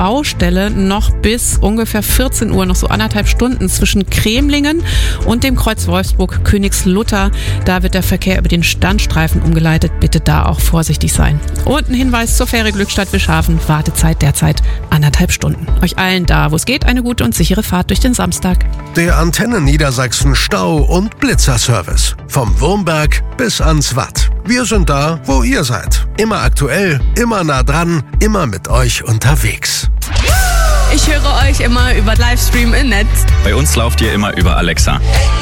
Baustelle noch bis ungefähr 14 Uhr, noch so 1,5 Stunden zwischen Cremlingen und dem Kreuz Wolfsburg-Königslutter. Da wird der Verkehr über den Standstreifen umgeleitet. Bitte da auch vorsichtig sein. Und ein Hinweis zur Fähre Glückstadt-Wischhafen. Wartezeit derzeit 1,5 Stunden. Euch allen da, wo es geht, eine gute und sichere Fahrt durch den Samstag. Der Antenne Niedersachsen Stau- und Blitzerservice. Vom Wurmberg bis ans Watt. Wir sind da, wo ihr seid. Immer aktuell, immer nah dran, immer mit euch unterwegs. Ich höre euch immer über Livestream im Netz. Bei uns lauft ihr immer über Alexa.